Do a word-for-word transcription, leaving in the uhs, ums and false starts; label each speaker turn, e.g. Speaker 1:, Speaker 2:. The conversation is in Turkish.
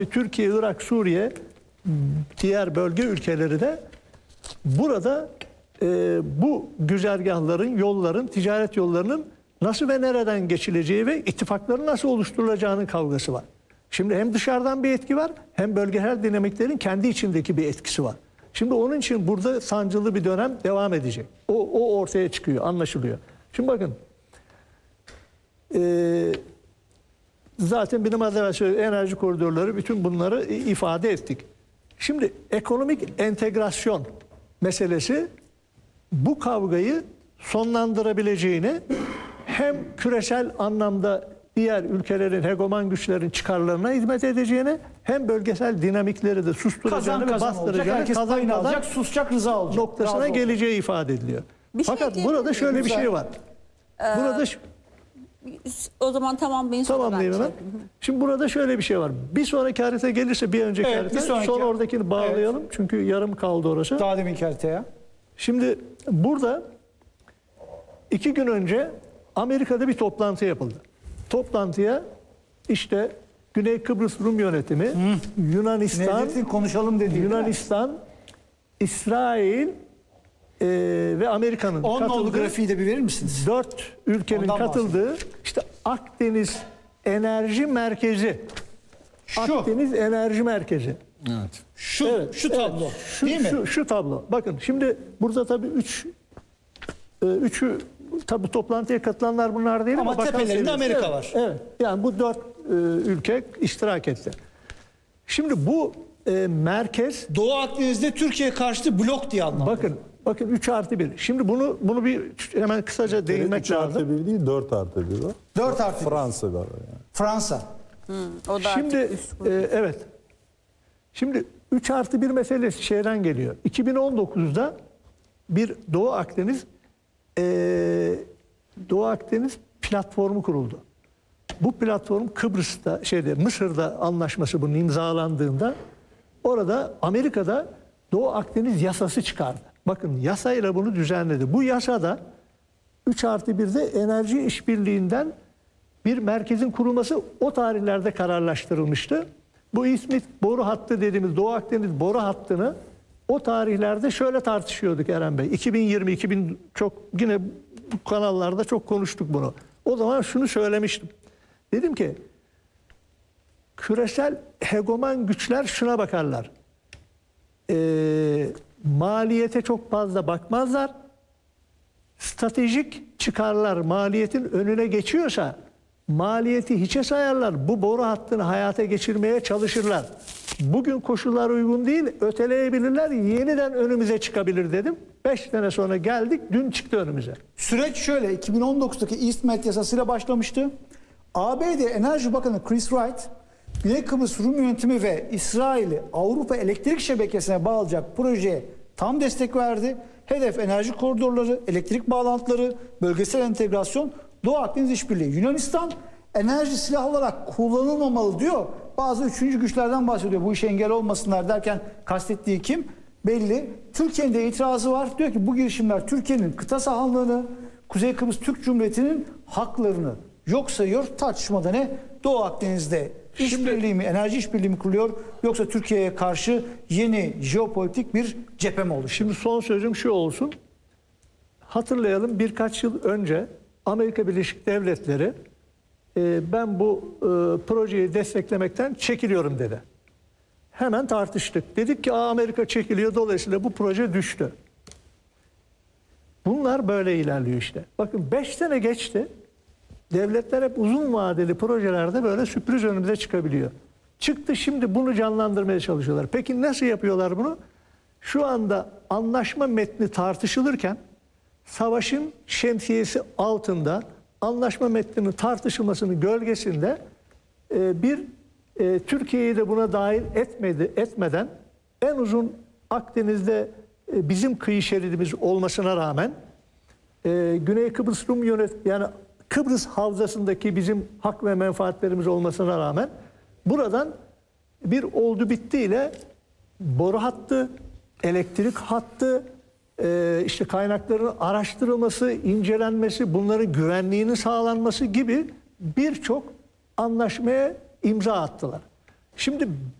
Speaker 1: Türkiye, Irak, Suriye, diğer bölge ülkeleri de burada e, bu güzergahların, yolların, ticaret yollarının nasıl ve nereden geçileceği ve ittifakların nasıl oluşturulacağının kavgası var. Şimdi hem dışarıdan bir etki var, hem bölgesel dinamiklerin kendi içindeki bir etkisi var. Şimdi onun için burada sancılı bir dönem devam edecek. O, o ortaya çıkıyor, anlaşılıyor. Şimdi bakın, e, zaten benim az evvel söylediğim enerji koridorları, bütün bunları ifade ettik. Şimdi ekonomik entegrasyon meselesi bu kavgayı sonlandırabileceğini, hem küresel anlamda diğer ülkelerin, hegeman güçlerin çıkarlarına hizmet edeceğini, hem bölgesel dinamikleri de susturacağını ve bastıracağını, kazan
Speaker 2: alacak, susacak, rıza olacak
Speaker 1: noktasına geleceği ifade ediliyor.
Speaker 3: Bir şey
Speaker 1: Fakat burada şöyle bir
Speaker 3: güzel.
Speaker 1: şey var.
Speaker 3: Ee,
Speaker 1: Burada
Speaker 3: o zaman tamam, beni
Speaker 1: tamam diyeyim hemen. Şimdi burada şöyle bir şey var. Bir sonraki harita gelirse bir önceki
Speaker 2: Evet,
Speaker 1: harita,
Speaker 2: bir sonraki-
Speaker 1: son oradakini bağlayalım. Evet. Çünkü yarım kaldı orası.
Speaker 2: Daha deminki haritaya.
Speaker 1: Şimdi burada iki gün önce Amerika'da bir toplantı yapıldı. Toplantıya işte Güney Kıbrıs Rum Yönetimi, Hı. Yunanistan,
Speaker 2: Necdet'in konuşalım dediği,
Speaker 1: Yunanistan, İsrail e, ve Amerika'nın
Speaker 2: on nolu
Speaker 1: katıldığı,
Speaker 2: grafiği de bir verir misiniz?
Speaker 1: dört ülkenin
Speaker 2: Ondan
Speaker 1: katıldığı işte Akdeniz Enerji Merkezi.
Speaker 2: Şu.
Speaker 1: Akdeniz Enerji Merkezi.
Speaker 4: Evet.
Speaker 2: Şu,
Speaker 1: Evet,
Speaker 2: şu tablo,
Speaker 1: evet. Şu,
Speaker 2: değil mi?
Speaker 1: Şu, şu tablo. Bakın şimdi burada tabii üç, e, üçü tabii toplantıya katılanlar bunlar değil ama,
Speaker 2: Ama tepelerinde
Speaker 1: seviyesi.
Speaker 2: Amerika
Speaker 1: Evet,
Speaker 2: var.
Speaker 1: Evet. Yani bu dört e, ülke iştirak etti. Şimdi bu e, merkez,
Speaker 2: Doğu Akdeniz'de Türkiye karşıtı blok diye anlamlı.
Speaker 1: bakın bakın üç artı bir. Şimdi bunu bunu bir hemen kısaca değinmek
Speaker 4: üç
Speaker 1: lazım.
Speaker 4: artı bir değil, dört artı bir o.
Speaker 2: dört artı bir.
Speaker 4: Fransa var yani.
Speaker 2: Fransa.
Speaker 3: O da
Speaker 1: Şimdi
Speaker 3: artık üst
Speaker 1: e, evet. Şimdi üç artı bir meselesi şeyden geliyor. iki bin on dokuzda bir Doğu Akdeniz e, Doğu Akdeniz platformu kuruldu. Bu platform Kıbrıs'ta, şeyde Mısır'da anlaşması bunun imzalandığında orada Amerika'da Doğu Akdeniz yasası çıkardı. Bakın yasayla bunu düzenledi. Bu yasada üç artı birde enerji işbirliğinden bir merkezin kurulması o tarihlerde kararlaştırılmıştı. Bu İzmit boru hattı dediğimiz Doğu Akdeniz boru hattını o tarihlerde şöyle tartışıyorduk Eren Bey. iki bin yirmi iki bin çok yine bu kanallarda çok konuştuk bunu. O zaman şunu söylemiştim. Dedim ki küresel hegeman güçler şuna bakarlar. Ee, maliyete çok fazla bakmazlar. Stratejik çıkarlar maliyetin önüne geçiyorsa maliyeti hiçe sayarlar. Bu boru hattını hayata geçirmeye çalışırlar. Bugün koşullar uygun değil, öteleyebilirler, yeniden önümüze çıkabilir dedim. Beş sene sonra geldik, dün çıktı önümüze.
Speaker 2: Süreç şöyle, iki bin on dokuzdaki İzmit yasasıyla başlamıştı. A B D Enerji Bakanı Chris Wright, Güney Kıbrıs Rum Yönetimi ve İsrail'i Avrupa elektrik şebekesine bağlayacak projeye tam destek verdi. Hedef enerji koridorları, elektrik bağlantıları, bölgesel entegrasyon, Doğu Akdeniz İşbirliği. Yunanistan enerji silah olarak kullanılmamalı diyor. Bazı üçüncü güçlerden bahsediyor. Bu işe engel olmasınlar derken kastettiği kim? Belli. Türkiye'nin de itirazı var. Diyor ki bu girişimler Türkiye'nin kıta sahanlığını, Kuzey Kıbrıs Türk Cumhuriyeti'nin haklarını yok sayıyor. Tartışmada ne? Doğu Akdeniz'de işbirliği mi, enerji işbirliği mi kuruluyor, yoksa Türkiye'ye karşı yeni jeopolitik bir cephe mi oluşuyor?
Speaker 1: Şimdi son sözüm şu olsun. Hatırlayalım, birkaç yıl önce Amerika Birleşik Devletleri e, ben bu e, projeyi desteklemekten çekiliyorum dedi. Hemen tartıştık. Dedik ki Amerika çekiliyor, dolayısıyla bu proje düştü. Bunlar böyle ilerliyor işte. Bakın beş sene geçti. Devletler hep uzun vadeli projelerde böyle sürpriz önümüze çıkabiliyor. Çıktı, şimdi bunu canlandırmaya çalışıyorlar. Peki nasıl yapıyorlar bunu? Şu anda anlaşma metni tartışılırken savaşın şemsiyesi altında anlaşma metninin tartışılmasının gölgesinde e, bir e, Türkiye'yi de buna dahil etmedi, etmeden en uzun Akdeniz'de e, bizim kıyı şeridimiz olmasına rağmen e, Güney Kıbrıs Rum Yönet yani Kıbrıs havzasındaki bizim hak ve menfaatlerimiz olmasına rağmen buradan bir oldu bittiyle boru hattı, elektrik hattı, e, işte kaynakların araştırılması, incelenmesi, bunların güvenliğinin sağlanması gibi birçok anlaşmaya imza attılar. Şimdi